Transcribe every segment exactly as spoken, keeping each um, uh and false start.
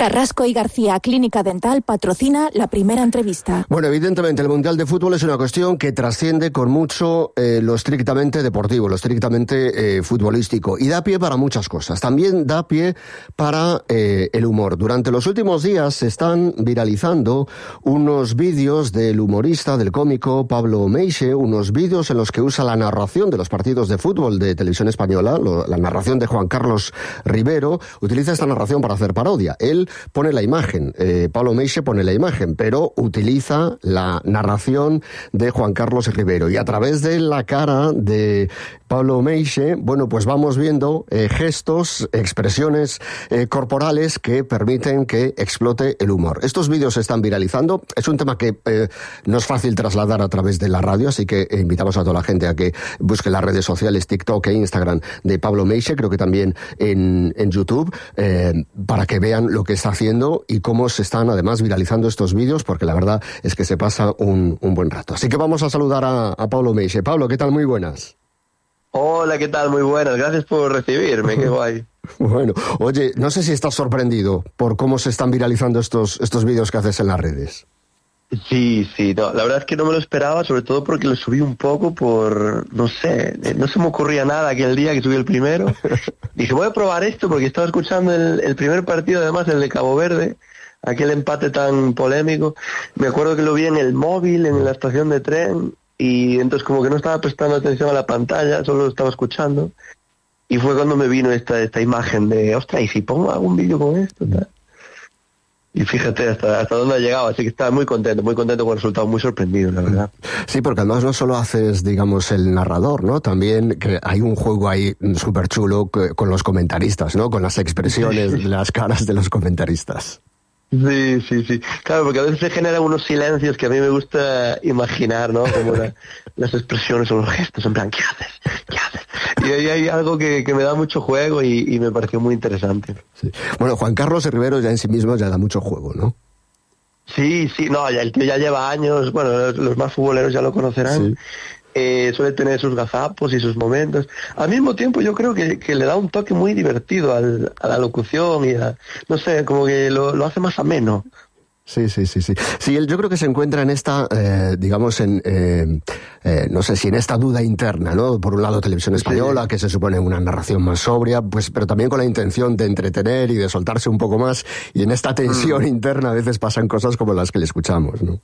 Carrasco y García Clínica Dental patrocina la primera entrevista. Bueno, evidentemente el Mundial de Fútbol es una cuestión que trasciende con mucho eh, lo estrictamente deportivo, lo estrictamente eh, futbolístico, y da pie para muchas cosas. También da pie para eh, el humor. Durante los últimos días se están viralizando unos vídeos del humorista, del cómico Pablo Meixe, unos vídeos en los que usa la narración de los partidos de fútbol de Televisión Española, lo, la narración de Juan Carlos Rivero. Utiliza esta narración para hacer parodia. Él pone la imagen, eh, Pablo Meixe pone la imagen, pero utiliza la narración de Juan Carlos Rivero. Y a través de la cara de Pablo Meixe, bueno, pues vamos viendo eh, gestos, expresiones eh, corporales que permiten que explote el humor. Estos vídeos se están viralizando. Es un tema que eh, no es fácil trasladar a través de la radio, así que eh, invitamos a toda la gente a que busque las redes sociales, TikTok e Instagram de Pablo Meixe, creo que también en, en YouTube, eh, para que vean lo que está haciendo y cómo se están además viralizando estos vídeos, porque la verdad es que se pasa un, un buen rato. Así que vamos a saludar a, a Pablo Meixe. Pablo, ¿qué tal? Muy buenas. Hola, ¿qué tal? Muy buenas. Gracias por recibirme, qué guay. Bueno, oye, no sé si estás sorprendido por cómo se están viralizando estos, estos vídeos que haces en las redes. Sí, sí, no, la verdad es que no me lo esperaba, sobre todo porque lo subí un poco por, no sé, no se me ocurría nada aquel día que subí el primero. Dije, voy a probar esto porque estaba escuchando el, el primer partido, además el de Cabo Verde, aquel empate tan polémico. Me acuerdo que lo vi en el móvil, en la estación de tren, y entonces como que no estaba prestando atención a la pantalla, solo lo estaba escuchando. Y fue cuando me vino esta esta imagen de, ostras, ¿y si pongo algún vídeo con esto? Tal? Y fíjate hasta, hasta dónde ha llegado, así que estaba muy contento, muy contento con el resultado, muy sorprendido, la verdad. Sí, porque además no solo haces, digamos, el narrador, ¿no? También que hay un juego ahí súper chulo con los comentaristas, ¿no? Con las expresiones, las caras de los comentaristas. Sí, sí, sí. Claro, porque a veces se generan unos silencios que a mí me gusta imaginar, ¿no? Como la, las expresiones o los gestos, en plan, ¿qué haces? ¿Qué haces? Y ahí hay algo que, que me da mucho juego y, y me pareció muy interesante. Sí. Bueno, Juan Carlos Rivero ya en sí mismo ya da mucho juego, ¿no? Sí, sí, no, ya, el tío ya lleva años, bueno, los, los más futboleros ya lo conocerán. Sí. Eh, suele tener sus gazapos y sus momentos. Al mismo tiempo yo creo que, que le da un toque muy divertido al, a la locución y a, no sé, como que lo, lo hace más ameno. Sí, sí, sí, sí. Sí, él yo creo que se encuentra en esta, eh, digamos, en, eh, eh, no sé si en esta duda interna, ¿no? Por un lado Televisión Española, sí, que se supone una narración más sobria, pues, pero también con la intención de entretener y de soltarse un poco más, y en esta tensión mm. interna a veces pasan cosas como las que le escuchamos, ¿no?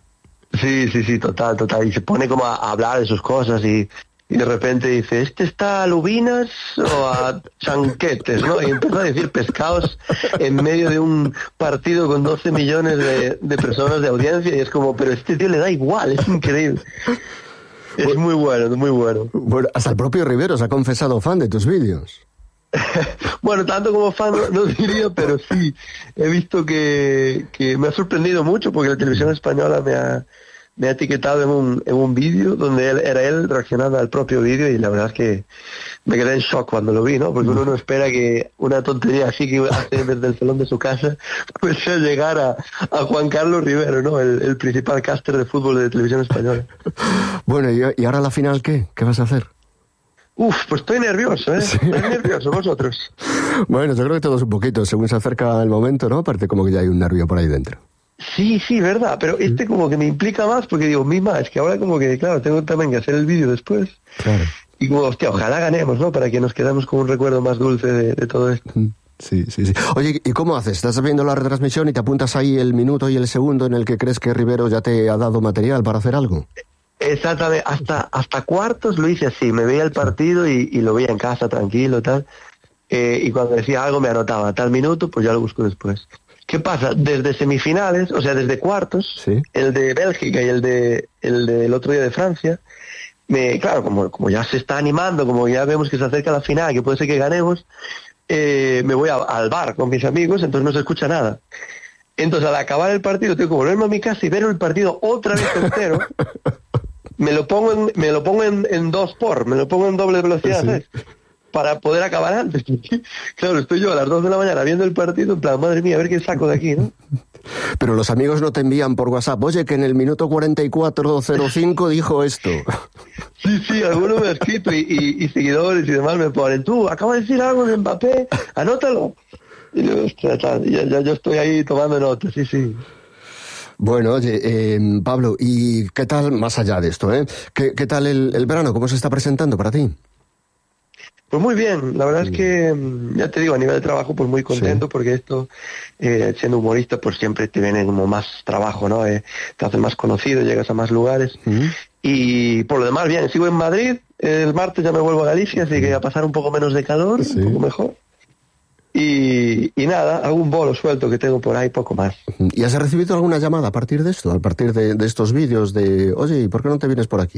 Sí, sí, sí, total, total. Y se pone como a hablar de sus cosas y, y de repente dice, ¿este está a lubinas o a chanquetes, no? Y empieza a decir pescados en medio de un partido con doce millones de, de personas de audiencia y es como, pero este tío le da igual, es increíble. Es bueno, muy bueno, es muy bueno. Bueno, hasta el propio Rivero se ha confesado fan de tus vídeos. Bueno, tanto como fan no, no diría, pero sí, he visto que, que me ha sorprendido mucho porque la Televisión Española me ha, me ha etiquetado en un, en un vídeo donde él, era él reaccionando al propio vídeo y la verdad es que me quedé en shock cuando lo vi, ¿no? Porque uno no espera que una tontería así que hace desde el salón de su casa pues sea llegar a, a Juan Carlos Rivero, ¿no? El, el principal caster de fútbol de Televisión Española. Bueno, ¿y, y ahora la final qué? ¿Qué vas a hacer? Uf, pues estoy nervioso, ¿eh? Sí. Estoy nervioso, vosotros. Bueno, yo creo que todos un poquito, según se acerca el momento, ¿no? Parece como que ya hay un nervio por ahí dentro. Sí, sí, verdad, pero este como que me implica más porque digo, misma, es que ahora como que, claro, tengo también que hacer el vídeo después. Claro. Y como, hostia, ojalá ganemos, ¿no? Para que nos quedemos con un recuerdo más dulce de, de todo esto. Sí, sí, sí. Oye, ¿y cómo haces? ¿Estás viendo la retransmisión y te apuntas ahí el minuto y el segundo en el que crees que Rivero ya te ha dado material para hacer algo? Exactamente, hasta hasta cuartos lo hice así, me veía el partido y, y lo veía en casa tranquilo, tal, eh, y cuando decía algo me anotaba, tal minuto, pues ya lo busco después. ¿Qué pasa? Desde semifinales, o sea, desde cuartos, ¿sí? El de Bélgica y el de el del otro día de Francia, me, claro, como, como ya se está animando, como ya vemos que se acerca la final, que puede ser que ganemos, eh, me voy a, al bar con mis amigos, entonces no se escucha nada. Entonces al acabar el partido tengo que volverme a mi casa y ver el partido otra vez entero. Me lo pongo en, me lo pongo en, en dos por, me lo pongo en doble velocidad, ¿sabes? Sí. Para poder acabar antes. Claro, estoy yo a las dos de la mañana viendo el partido, en plan, madre mía, a ver qué saco de aquí, ¿no? Pero los amigos no te envían por WhatsApp, oye, que en el minuto cuarenta y cuatro cero cinco dijo esto. Sí, sí, algunos me han escrito y, y, y seguidores y demás me ponen, tú, acaba de decir algo de Mbappé, anótalo. Y yo, ostras, ya, ya, yo estoy ahí tomando notas, sí, sí. Bueno, oye, eh, Pablo, ¿y qué tal, más allá de esto, eh? ¿Qué, qué tal el, el verano? ¿Cómo se está presentando para ti? Pues muy bien, la verdad es que, ya te digo, a nivel de trabajo, pues muy contento, sí. Porque esto, eh, siendo humorista, pues siempre te viene como más trabajo, ¿no? Eh, te haces más conocido, llegas a más lugares. Uh-huh. Y por lo demás, bien, sigo en Madrid, el martes ya me vuelvo a Galicia, así que a pasar un poco menos de calor, sí. Un poco mejor. Y, y nada, algún bolo suelto que tengo por ahí, poco más. ¿Y has recibido alguna llamada a partir de esto, a partir de, de estos vídeos de, oye, ¿y por qué no te vienes por aquí?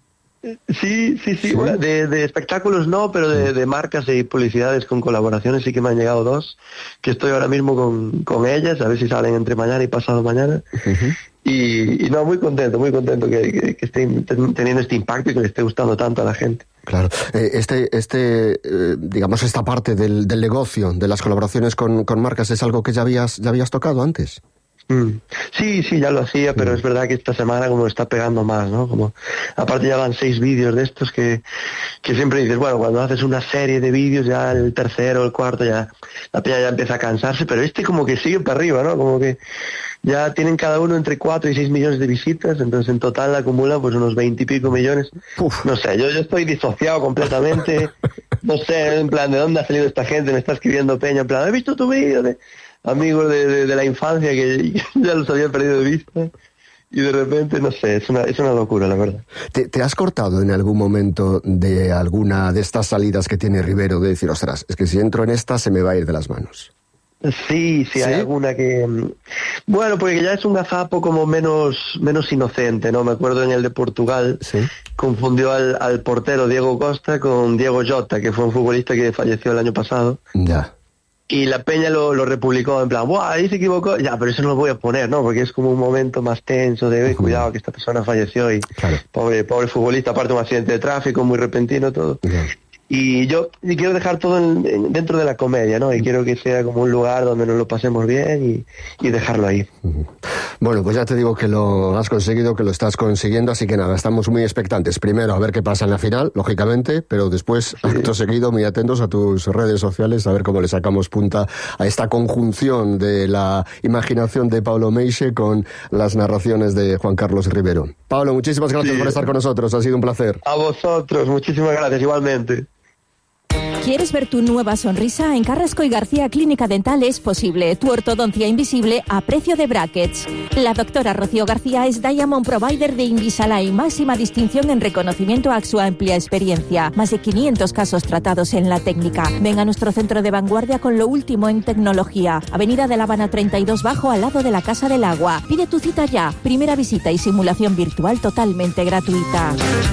Sí, sí, sí, ¿Sí? Bueno, de, de espectáculos no, pero de, de marcas y publicidades con colaboraciones sí que me han llegado dos, que estoy ahora mismo con, con ellas, a ver si salen entre mañana y pasado mañana. Uh-huh. Y, y no, muy contento, muy contento que, que, que estén teniendo este impacto y que le esté gustando tanto a la gente. Claro, eh, este, este eh, digamos, esta parte del, del negocio, de las colaboraciones con, con marcas, ¿es algo que ya habías, ya habías tocado antes? Mm. Sí, sí, ya lo hacía, pero mm. es verdad que esta semana como está pegando más, ¿no? Como, aparte ya van seis vídeos de estos que, que siempre dices, bueno, cuando haces una serie de vídeos, ya el tercero, el cuarto, ya la peña ya empieza a cansarse, pero este como que sigue para arriba, ¿no? Como que ya tienen cada uno entre cuatro y seis millones de visitas, entonces en total acumulan pues unos veinte y pico millones. Uf. No sé, yo, yo estoy disociado completamente, no sé, en plan, ¿de dónde ha salido esta gente? Me está escribiendo peña, en plan, he visto tu vídeo de amigos de, de, de la infancia que ya los había perdido de vista y de repente, no sé, es una, es una locura, la verdad. ¿Te, ¿Te has cortado en algún momento de alguna de estas salidas que tiene Rivero de decir, ostras, es que si entro en esta se me va a ir de las manos? Sí, sí, hay ¿Sí? alguna que... Bueno, porque ya es un gazapo como menos menos inocente, ¿no? Me acuerdo en el de Portugal, ¿Sí? confundió al, al portero Diego Costa con Diego Jota, que fue un futbolista que falleció el año pasado. Ya. Y la peña lo, lo republicó en plan, ¡buah! Ahí se equivocó. Ya, pero eso no lo voy a poner, ¿no? Porque es como un momento más tenso de, cuidado, que esta persona falleció y claro. pobre pobre futbolista, aparte de un accidente de tráfico muy repentino, todo. Yeah. Y yo y quiero dejar todo en, en, dentro de la comedia, ¿no? Y quiero que sea como un lugar donde nos lo pasemos bien y, y dejarlo ahí. Bueno, pues ya te digo que lo has conseguido, que lo estás consiguiendo, así que nada, estamos muy expectantes. Primero, a ver qué pasa en la final, lógicamente, pero después, sí. acto seguido, muy atentos a tus redes sociales, a ver cómo le sacamos punta a esta conjunción de la imaginación de Pablo Meixe con las narraciones de Juan Carlos Rivero. Pablo, muchísimas gracias sí. por estar con nosotros, ha sido un placer. A vosotros, muchísimas gracias, igualmente. ¿Quieres ver tu nueva sonrisa? En Carrasco y García Clínica Dental es posible. Tu ortodoncia invisible a precio de brackets. La doctora Rocío García es Diamond Provider de Invisalign, máxima distinción en reconocimiento a su amplia experiencia. Más de quinientos casos tratados en la técnica. Ven a nuestro centro de vanguardia con lo último en tecnología. Avenida de La Habana treinta y dos Bajo, al lado de la Casa del Agua. Pide tu cita ya. Primera visita y simulación virtual totalmente gratuita.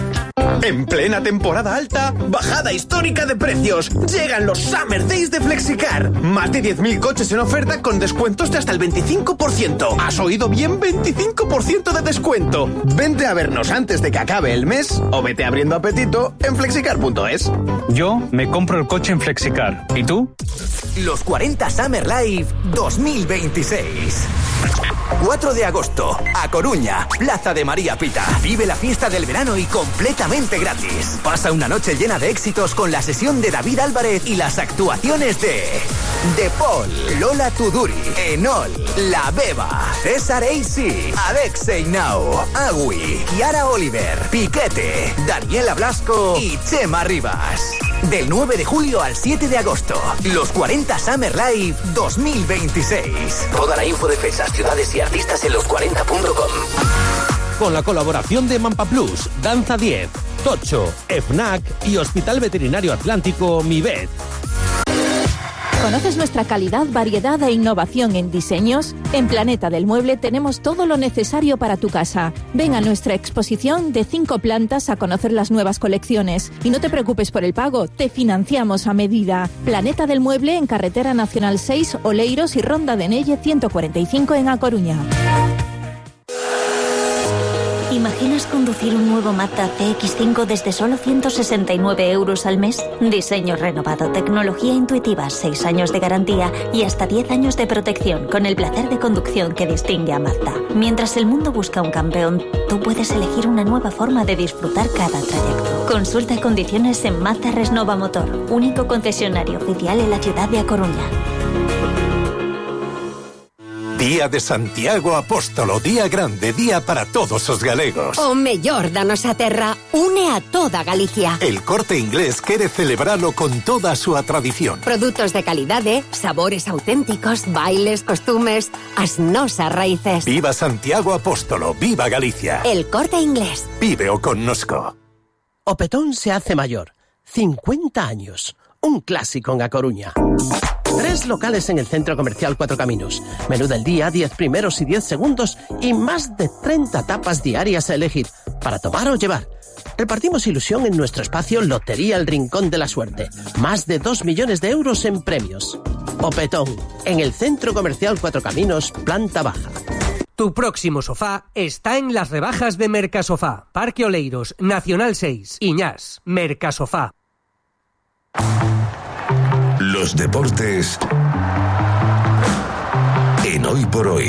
En plena temporada alta, bajada histórica de precios. Llegan los Summer Days de Flexicar. Más de diez mil coches en oferta con descuentos de hasta el veinticinco por ciento. ¿Has oído bien? veinticinco por ciento de descuento. Vente a vernos antes de que acabe el mes o vete abriendo apetito en flexicar punto es. Yo me compro el coche en Flexicar. ¿Y tú? Los cuarenta Summer Live dos mil veintiséis. cuatro de agosto, A Coruña, Plaza de María Pita. Vive la fiesta del verano y completamente gratis. Pasa una noche llena de éxitos con la sesión de David Álvarez y las actuaciones de De Paul, Lola Tuduri, Enol, La Beba, César A C, Alexei Now, Agui, Kiara Oliver, Piquete, Daniela Blasco y Chema Rivas. Del nueve de julio al siete de agosto, los cuarenta Summer Live dos mil veintiséis. Toda la info de fechas, ciudades y artistas en los cuarenta punto com. Con la colaboración de Mampa Plus, Danza diez, Tocho, FNAC y Hospital Veterinario Atlántico Mivet. ¿Conoces nuestra calidad, variedad e innovación en diseños? En Planeta del Mueble tenemos todo lo necesario para tu casa. Ven a nuestra exposición de cinco plantas a conocer las nuevas colecciones. Y no te preocupes por el pago, te financiamos a medida. Planeta del Mueble en Carretera Nacional seis, Oleiros y Ronda de Nelle ciento cuarenta y cinco en A Coruña. ¿Imaginas conducir un nuevo Mazda C X cinco desde solo ciento sesenta y nueve euros al mes? Diseño renovado, tecnología intuitiva, seis años de garantía y hasta diez años de protección, con el placer de conducción que distingue a Mazda. Mientras el mundo busca un campeón, tú puedes elegir una nueva forma de disfrutar cada trayecto. Consulta condiciones en Mazda Resnova Motor, único concesionario oficial en la ciudad de A Coruña. Día de Santiago Apóstolo, día grande, día para todos os galegos. O mellor da nosa terra, une a toda Galicia. El Corte Inglés quere celebralo con toda a súa tradición. Produtos de calidade, sabores auténticos, bailes, costumes, as nosas raíces. Viva Santiago Apóstolo, viva Galicia. El Corte Inglés. Víveo connosco. O Petón se hace mayor. cincuenta años. Un clásico en A Coruña. Tres locales en el Centro Comercial Cuatro Caminos. Menú del día, diez primeros y diez segundos y más de treinta tapas diarias a elegir, para tomar o llevar. Repartimos ilusión en nuestro espacio Lotería El Rincón de la Suerte. Más de dos millones de euros en premios. O Petón, en el Centro Comercial Cuatro Caminos, planta baja. Tu próximo sofá está en las rebajas de Mercasofá. Parque Oleiros, Nacional seis, Iñás, Mercasofá. Los deportes en Hoy por Hoy.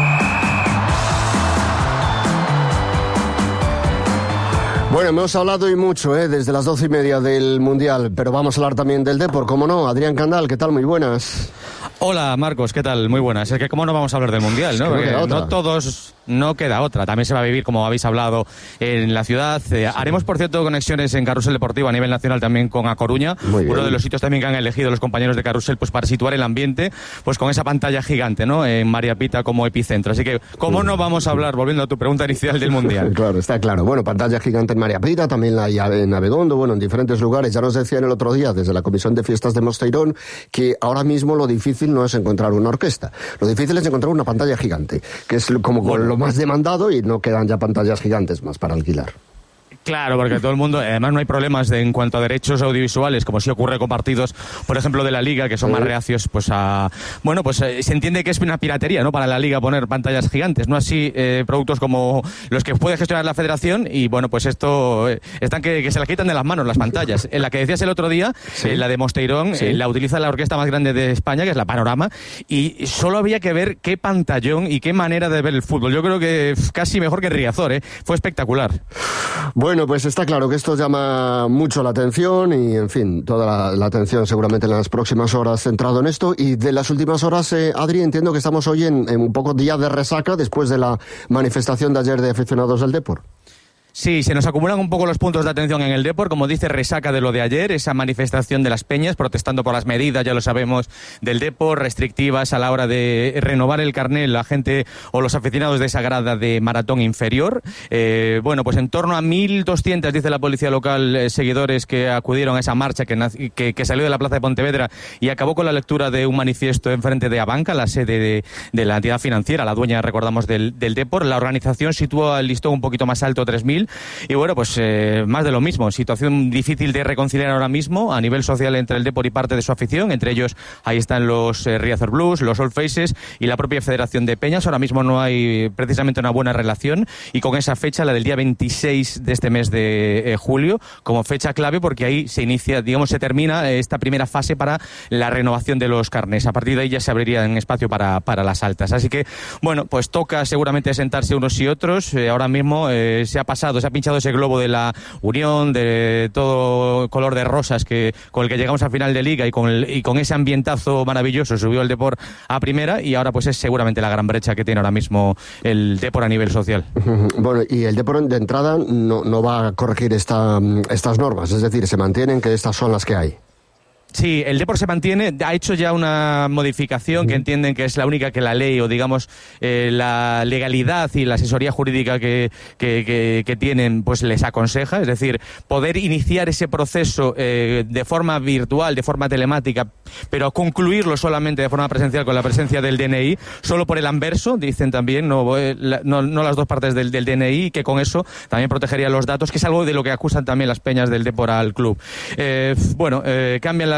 Bueno, hemos hablado y mucho, ¿eh? Desde las doce y media del Mundial, pero vamos a hablar también del Depor, ¿cómo no? Adrián Candal, ¿qué tal? Muy buenas. Hola, Marcos, ¿qué tal? Muy buenas. Es que cómo no vamos a hablar del Mundial, ¿no? Es que no queda otra. No todos, no queda otra. También se va a vivir, como habéis hablado, en la ciudad. Eh, sí. Haremos, por cierto, conexiones en Carrusel Deportivo a nivel nacional también con A Coruña. Uno de los sitios también que han elegido los compañeros de Carrusel, pues para situar el ambiente, pues con esa pantalla gigante, ¿no? En María Pita como epicentro. Así que, ¿cómo no vamos a hablar, volviendo a tu pregunta inicial, del Mundial? Claro, está claro. Bueno, pantalla gigante en María Pita, también la hay en Abegondo, bueno, en diferentes lugares. Ya nos decían el otro día, desde la Comisión de Fiestas de Mosteirón, que ahora mismo lo difícil no es encontrar una orquesta. Lo difícil es encontrar una pantalla gigante, que es como bueno. lo más demandado, y no quedan ya pantallas gigantes más para alquilar. Claro, porque todo el mundo, además no hay problemas de, en cuanto a derechos audiovisuales, como sí ocurre con partidos, por ejemplo, de la Liga, que son sí. más reacios, pues a... Bueno, pues eh, se entiende que es una piratería, ¿no?, para la Liga poner pantallas gigantes, no así eh, productos como los que puede gestionar la Federación, y bueno, pues esto, eh, están que, que se la quitan de las manos las pantallas. En la que decías el otro día, sí. eh, la de Mosteirón, sí. eh, la utiliza la orquesta más grande de España, que es la Panorama, y solo había que ver qué pantallón y qué manera de ver el fútbol. Yo creo que casi mejor que Riazor, ¿eh? Fue espectacular. Bueno, pues está claro que esto llama mucho la atención y, en fin, toda la, la atención seguramente en las próximas horas centrado en esto. Y de las últimas horas, eh, Adri, entiendo que estamos hoy en, en un poco día de resaca después de la manifestación de ayer de aficionados del Depor. Sí, se nos acumulan un poco los puntos de atención en el Depor, como dice, resaca de lo de ayer, esa manifestación de las peñas protestando por las medidas, ya lo sabemos, del Depor, restrictivas a la hora de renovar el carnet la gente o los aficionados de esa grada de maratón inferior. Eh, bueno, pues en torno a mil doscientos, dice la policía local, eh, seguidores que acudieron a esa marcha que, que, que salió de la plaza de Pontevedra y acabó con la lectura de un manifiesto enfrente de Abanca, la sede de, de la entidad financiera, la dueña, recordamos, del, del Depor. La organización situó el listón un poquito más alto, tres mil. Y bueno, pues eh, más de lo mismo, situación difícil de reconciliar ahora mismo a nivel social entre el Depor y parte de su afición, entre ellos ahí están los eh, Riazor Blues, los Old Faces y la propia Federación de Peñas. Ahora mismo no hay precisamente una buena relación, y con esa fecha, la del día veintiséis de este mes de eh, julio, como fecha clave, porque ahí se inicia, digamos, se termina eh, esta primera fase para la renovación de los carnés. A partir de ahí ya se abriría un espacio para, para las altas. Así que, bueno, pues toca seguramente sentarse unos y otros. Eh, ahora mismo eh, se ha pasado, se ha pinchado ese globo de la unión, de todo color de rosas que con el que llegamos al final de Liga, y con, el, y con ese ambientazo maravilloso subió el Depor a primera, y ahora pues es seguramente la gran brecha que tiene ahora mismo el Depor a nivel social. Bueno, y el Depor de entrada no, no va a corregir esta, estas normas, es decir, se mantienen que estas son las que hay. Sí, el Depor se mantiene, ha hecho ya una modificación que entienden que es la única que la ley, o digamos eh, la legalidad y la asesoría jurídica que, que, que, que tienen, pues les aconseja, es decir, poder iniciar ese proceso eh, de forma virtual, de forma telemática, pero concluirlo solamente de forma presencial con la presencia del D N I, solo por el anverso, dicen también, no, no, no las dos partes del, del D N I, que con eso también protegería los datos, que es algo de lo que acusan también las peñas del Depor al club. Eh, bueno, eh, cambian las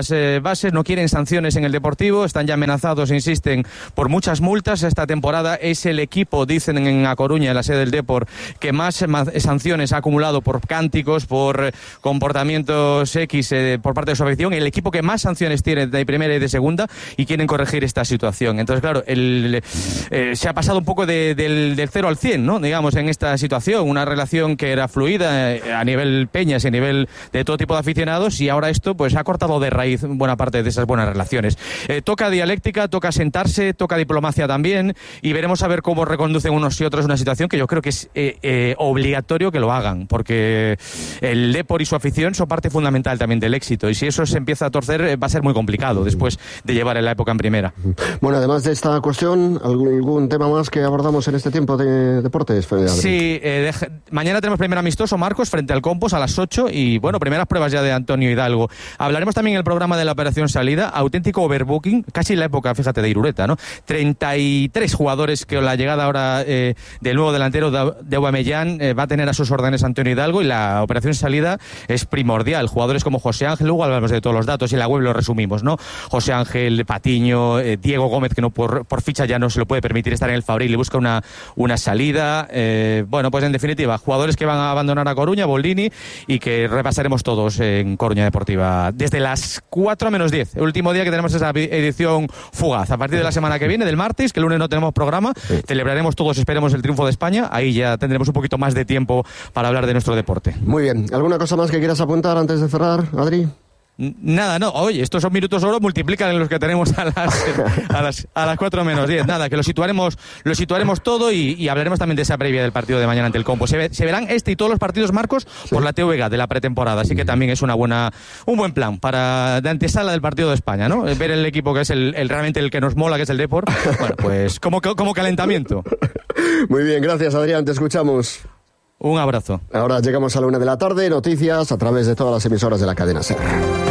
las eh, bases, no quieren sanciones en el Deportivo, están ya amenazados, insisten, por muchas multas. Esta temporada es el equipo, dicen en A Coruña, en la sede del Depor, que más sanciones ha acumulado por cánticos, por eh, comportamientos X eh, por parte de su afición, el equipo que más sanciones tiene de primera y de segunda, y quieren corregir esta situación. Entonces, claro, el, eh, se ha pasado un poco de, del, del cero al cien, ¿no? Digamos, en esta situación, una relación que era fluida eh, a nivel peñas y a nivel de todo tipo de aficionados, y ahora esto pues ha cortado de raíz buena parte de esas buenas relaciones. Eh, toca dialéctica, toca sentarse, toca diplomacia también, y veremos a ver cómo reconducen unos y otros una situación que yo creo que es eh, eh, obligatorio que lo hagan, porque el Depor y su afición son parte fundamental también del éxito, y si eso se empieza a torcer eh, va a ser muy complicado después de llevar en la época en primera. Bueno, además de esta cuestión, ¿algún tema más que abordamos en este tiempo de deportes, Adri? Sí, eh, deja, mañana tenemos primer amistoso, Marcos, frente al Compos a las ocho, y bueno, primeras pruebas ya de Antonio Hidalgo. Hablaremos también en el programa de la operación salida, auténtico overbooking, casi en la época, fíjate, de Irureta, ¿no? treinta y tres jugadores que con la llegada ahora eh, del nuevo delantero de, de Aubameyang eh, va a tener a sus órdenes Antonio Hidalgo, y la operación salida es primordial. Jugadores como José Ángel, luego hablamos de todos los datos y en la web lo resumimos, ¿no? José Ángel, Patiño, eh, Diego Gómez, que no por, por ficha ya no se lo puede permitir estar en el Fabril y busca una, una salida. Eh, bueno, pues en definitiva, jugadores que van a abandonar a Coruña, Boldini, y que repasaremos todos en Coruña Deportiva desde las cuatro menos diez, el último día que tenemos esa edición fugaz. A partir de la semana que viene, del martes, que el lunes no tenemos programa, sí. Celebraremos todos, esperemos, el triunfo de España. Ahí ya tendremos un poquito más de tiempo para hablar de nuestro deporte. Muy bien. ¿Alguna cosa más que quieras apuntar antes de cerrar, Adri? Nada, no, oye, estos son minutos oro, multiplican los que tenemos a las a las, a las cuatro menos diez. Nada, que lo situaremos lo situaremos todo, y, y hablaremos también de esa previa del partido de mañana ante el Compo. Se, ve, se verán este y todos los partidos, Marcos, sí, por la T V G de la pretemporada, así que también es una buena un buen plan para de antesala del partido de España, ¿no? Ver el equipo que es el, el realmente el que nos mola, que es el Depor, bueno, pues como, como calentamiento. Muy bien, gracias, Adrián, te escuchamos. Un abrazo. Ahora llegamos a la una de la tarde, noticias a través de todas las emisoras de la cadena SER.